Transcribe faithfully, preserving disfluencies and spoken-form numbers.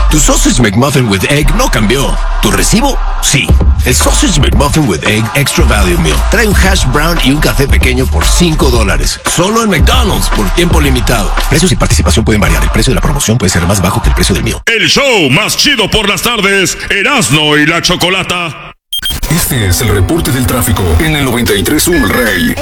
Tu Sausage McMuffin with Egg no cambió. ¿Tu recibo? Sí. El Sausage McMuffin with Egg Extra Value Meal trae un hash brown y un café pequeño por cinco dólares. Solo en McDonald's por tiempo limitado. Precios y participación pueden variar. El precio de la promoción puede ser más bajo que el precio del mío. El show más chido por las tardes, Erasmo y la Chocolata. Este es el reporte del tráfico en el noventa y tres punto uno El Rey.